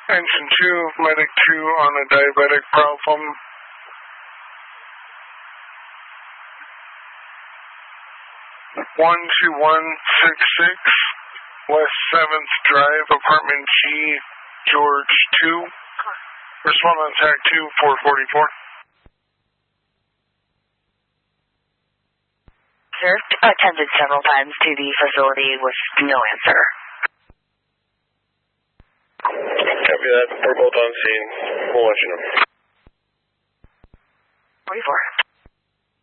Engine 2, Medic 2 on a diabetic problem. (12166) West 7th Drive, Apartment G, George 2. Respond on TAC 2, 444. Sir, attended several times to the facility with no answer. Copy that. We're both on scene. We'll let you know.